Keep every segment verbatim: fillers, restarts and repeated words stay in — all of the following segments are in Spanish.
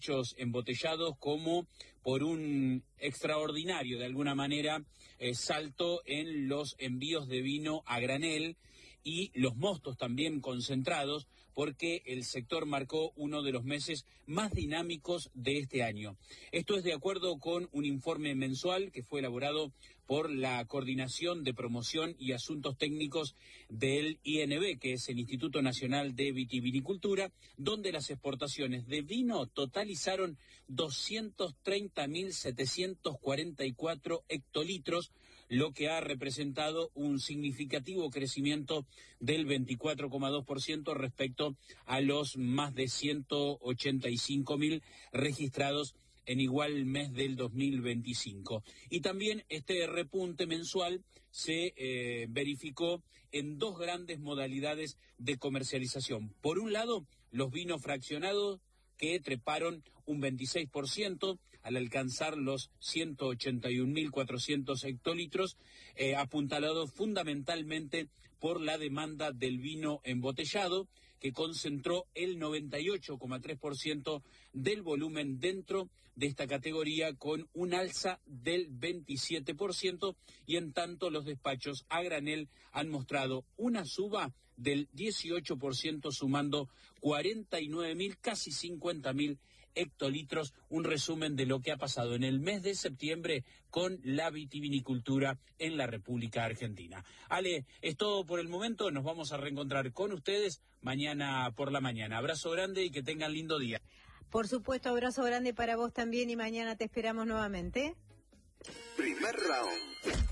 embotellados como por un extraordinario, de alguna manera, eh, salto en los envíos de vino a granel y los mostos también concentrados, porque el sector marcó uno de los meses más dinámicos de este año. Esto es de acuerdo con un informe mensual que fue elaborado por la Coordinación de Promoción y Asuntos Técnicos del I N B, que es el Instituto Nacional de Vitivinicultura, donde las exportaciones de vino totalizaron doscientos treinta mil setecientos cuarenta y cuatro hectolitros, lo que ha representado un significativo crecimiento del veinticuatro coma dos por ciento respecto a los más de ciento ochenta y cinco mil registrados en igual mes del dos mil veinticinco. Y también este repunte mensual se eh, verificó en dos grandes modalidades de comercialización. Por un lado, los vinos fraccionados, que treparon un veintiséis por ciento al alcanzar los ciento ochenta y un mil cuatrocientos hectolitros, eh, apuntalado fundamentalmente por la demanda del vino embotellado, que concentró el noventa y ocho coma tres por ciento del volumen dentro de esta categoría, con un alza del veintisiete por ciento, y en tanto los despachos a granel han mostrado una suba del dieciocho por ciento, sumando cuarenta y nueve mil, casi cincuenta mil hectolitros. Un resumen de lo que ha pasado en el mes de septiembre con la vitivinicultura en la República Argentina. Ale, es todo por el momento. Nos vamos a reencontrar con ustedes mañana por la mañana. Abrazo grande y que tengan lindo día. Por supuesto, abrazo grande para vos también, y mañana te esperamos nuevamente. Primer round.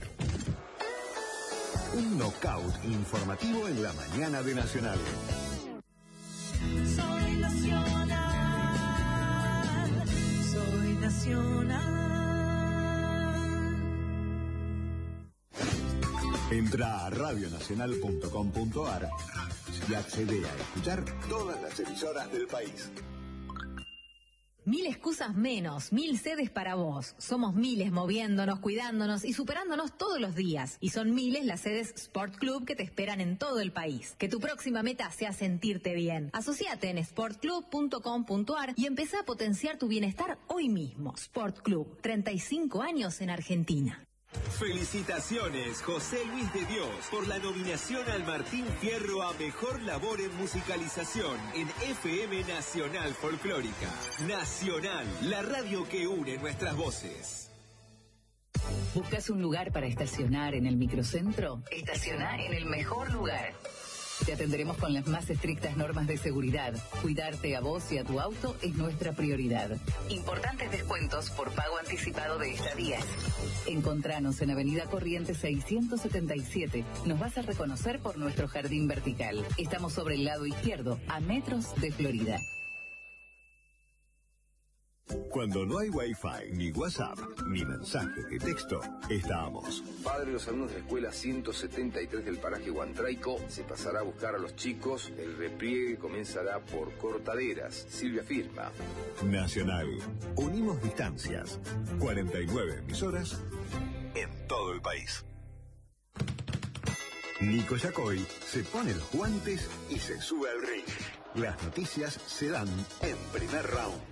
Un knockout informativo en la mañana de Nacional. Soy nacional, soy nacional. Entra a radio nacional punto com punto a r y accede a escuchar todas las emisoras del país. Mil excusas menos, mil sedes para vos. Somos miles moviéndonos, cuidándonos y superándonos todos los días. Y son miles las sedes Sport Club que te esperan en todo el país. Que tu próxima meta sea sentirte bien. Asociate en sport club punto com punto a r y empezá a potenciar tu bienestar hoy mismo. Sport Club, treinta y cinco años en Argentina. Felicitaciones, José Luis de Dios, por la nominación al Martín Fierro a Mejor Labor en Musicalización en F M Nacional Folclórica. Nacional, la radio que une nuestras voces. ¿Buscas un lugar para estacionar en el microcentro? Estacioná en el mejor lugar. Te atenderemos con las más estrictas normas de seguridad. Cuidarte a vos y a tu auto es nuestra prioridad. Importantes descuentos por pago anticipado de estadías. Encontranos en Avenida Corrientes seiscientos setenta y siete. Nos vas a reconocer por nuestro jardín vertical. Estamos sobre el lado izquierdo, a metros de Florida. Cuando no hay Wi-Fi, ni WhatsApp, ni mensaje de texto, estamos. Padre de los alumnos de la escuela ciento setenta y tres del paraje Huantraico se pasará a buscar a los chicos. El repliegue comenzará por Cortaderas. Silvia firma. Nacional. Unimos distancias. cuarenta y nueve emisoras en todo el país. Nico Yacoy se pone los guantes y se sube al ring. Las noticias se dan en Primer Round.